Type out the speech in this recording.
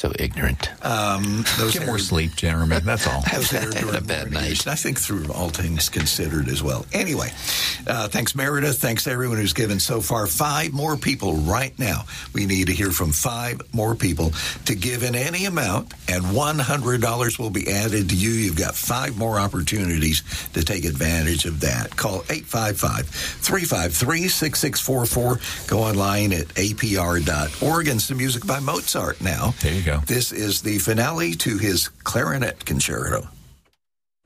So ignorant. Get more sleep, Jeremy. That's all. Had a bad night. I think through all things considered as well. Anyway, thanks, Meredith. Thanks, everyone who's given so far. 5 more people right now. We need to hear from 5 more people to give in any amount, and $100 will be added to you. You've got 5 more opportunities to take advantage of that. Call 855-353-6644. Go online at apr.org. And some music by Mozart now. There you go. This is the finale to his clarinet concerto.